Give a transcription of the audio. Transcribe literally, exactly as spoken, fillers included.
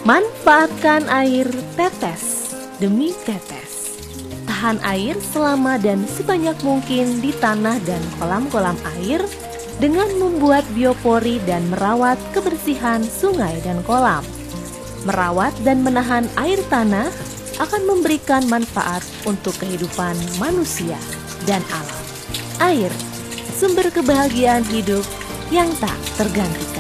Manfaatkan air tetes demi tetes. Tahan air selama dan sebanyak mungkin di tanah dan kolam-kolam air dengan membuat biopori dan merawat kebersihan sungai dan kolam. Merawat dan menahan air tanah akan memberikan manfaat untuk kehidupan manusia dan alam. Air, sumber kebahagiaan hidup yang tak tergantikan.